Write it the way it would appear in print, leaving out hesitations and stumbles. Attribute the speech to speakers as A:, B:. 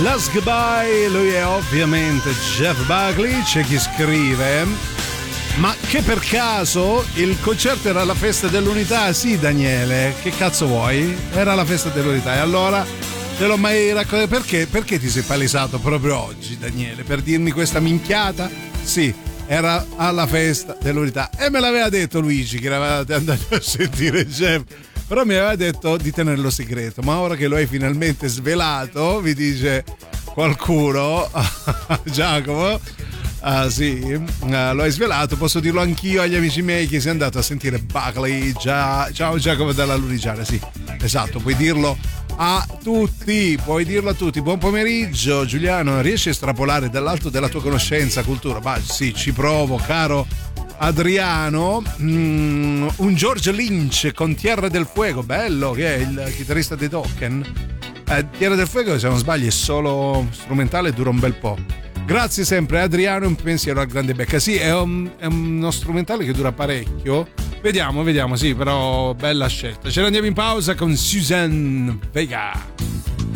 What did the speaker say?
A: Last Goodbye, lui è ovviamente Jeff Buckley. C'è chi scrive: ma che per caso il concerto era la festa dell'unità? Sì, Daniele, che cazzo vuoi? Era la festa dell'unità. E allora te l'ho mai raccontato? Perché ti sei palesato proprio oggi, Daniele, per dirmi questa minchiata? Sì, era alla festa dell'unità. E me l'aveva detto Luigi che eravate andati a sentire Jeff, però mi aveva detto di tenerlo segreto. Ma ora che lo hai finalmente svelato, mi dice qualcuno, Giacomo, sì, lo hai svelato, posso dirlo anch'io agli amici miei che sei andato a sentire Buckley. Ciao Giacomo dalla Lunigiana. Sì, esatto, puoi dirlo a tutti, Buon pomeriggio Giuliano, riesci a estrapolare dall'alto della tua conoscenza cultura? Ma sì, ci provo, caro Adriano. Un George Lynch con Tierra del Fuego, bello, che è il chitarrista dei Dokken. Tierra del Fuego, se non sbaglio, è solo strumentale, dura un bel po'. Grazie sempre Adriano, un pensiero al grande Becca. Sì, è uno strumentale che dura parecchio. Vediamo, sì, però bella scelta. Ce ne andiamo in pausa con Suzanne Vega.